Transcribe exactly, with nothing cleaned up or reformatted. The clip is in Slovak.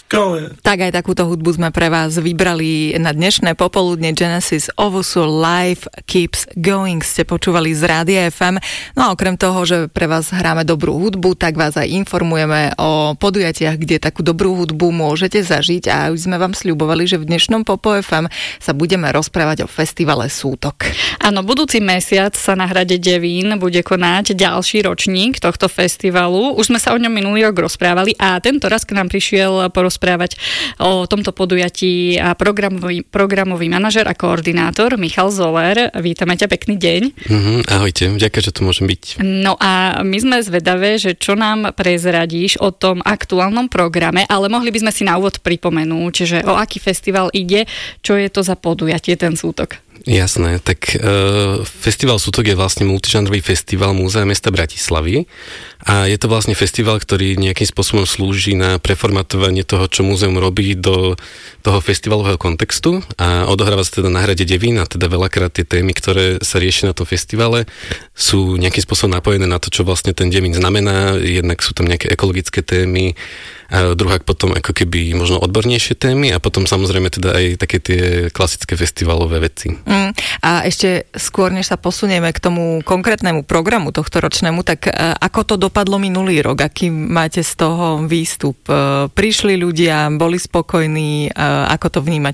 going. Tak aj takúto hudbu sme pre vás vybrali na dnešné popoludne. Genesis Owusu Life Keeps Going ste počúvali z Rádia ef em. No a okrem toho, že pre vás hráme dobrú hudbu, tak vás aj informujeme o podujatiach, kde takú dobrú hudbu môžete zažiť a už sme vám sľubovali, že v dnešnom Popo ef em sa budeme rozprávať o festivale Sútok. Áno, budúci mesiac sa na hrade Devín bude konať ďalší ročník tohto festivalu. Už sme sa o ňom minulý rok rozprávali a tento raz k nám prišiel porozprávať o tomto podujatí a programový, programový manažer a koordinátor Michal Zoller. Vítame ťa, pekný deň. Mm-hmm, ahojte, ďakujem, že tu môžem byť. No a my sme zvedavé, že čo nám prezradíš o tom aktuálnom programe, ale mohli by sme si na úvod pripomenúť, že o aký festival ide, čo je to za podujatie, ten Sútok. Jasné, tak uh, Festival Sútok je vlastne multižánrový festival Múzea mesta Bratislavy a je to vlastne festival, ktorý nejakým spôsobom slúži na preformatovanie toho, čo múzeum robí do toho festivalového kontextu a odohráva sa teda na hrade Devín a teda veľakrát tie témy, ktoré sa riešia na tom festivale, sú nejakým spôsobom napojené na to, čo vlastne ten Devín znamená. Jednak sú tam nejaké ekologické témy, a druhák potom ako keby možno odbornejšie témy a potom samozrejme teda aj také tie klasické festivalové veci. Mm, a ešte skôr, než sa posunieme k tomu konkrétnemu programu tohto ročnému, tak uh, ako to dopadlo minulý rok? Aký máte z toho výstup? Uh, prišli ľudia, boli spokojní? Uh, ako to vnímať